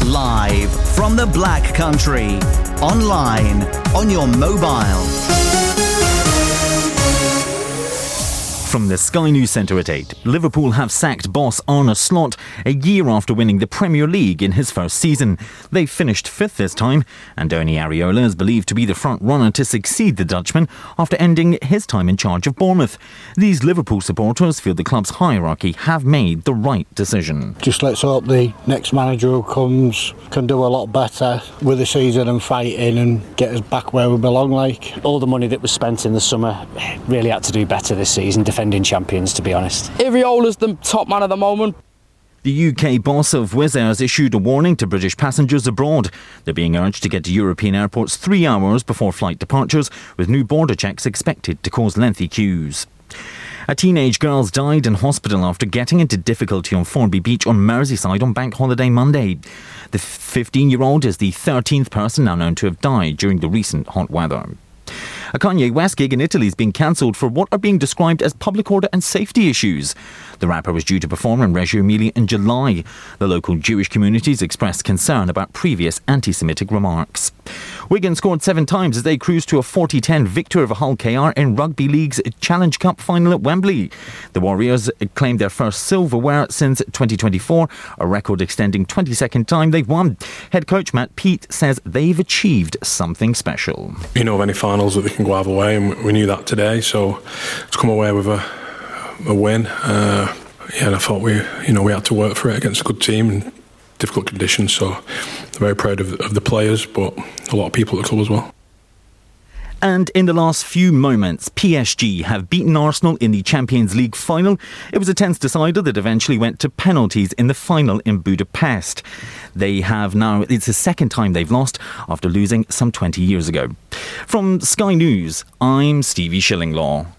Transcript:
Live from the Black Country. Online, on your mobile. From the Sky News Centre at 8, Liverpool have sacked boss Arne Slot a year after winning the Premier League in his first season. They finished fifth this time, and Ernie Areola is believed to be the front runner to succeed the Dutchman after ending his time in charge of Bournemouth. These Liverpool supporters feel the club's hierarchy have made the right decision. Just let's hope the next manager who comes can do a lot better with the season and fighting and get us back where we belong. All the money that was spent in the summer really had to do better this season. Defending champions, to be honest. Areola's the top man at the moment. The UK boss of Wizz Air has issued a warning to British passengers abroad. They're being urged to get to European airports 3 hours before flight departures, with new border checks expected to cause lengthy queues. A teenage girl died in hospital after getting into difficulty on Formby Beach on Merseyside on Bank Holiday Monday. The 15-year-old is the 13th person now known to have died during the recent hot weather. A Kanye West gig in Italy has been cancelled for what are being described as public order and safety issues. The rapper was due to perform in Reggio Emilia in July. The local Jewish communities expressed concern about previous anti-Semitic remarks. Wigan scored 7 times as they cruised to a 40-10 victory over Hull KR in Rugby League's Challenge Cup final at Wembley. The Warriors claimed their first silverware since 2024, a record extending 22nd time they've won. Head coach Matt Peat says they've achieved something special. You know of any finals that they can go either way, and we knew that today, so to come away with a win, and I thought we had to work for it against a good team in difficult conditions, so I'm very proud of the players, but a lot of people at the club as well. And in the last few moments, PSG have beaten Arsenal in the Champions League final. It was a tense decider that eventually went to penalties in the final in Budapest. It's the second time they've lost after losing some 20 years ago. From Sky News, I'm Stevie Shillinglaw.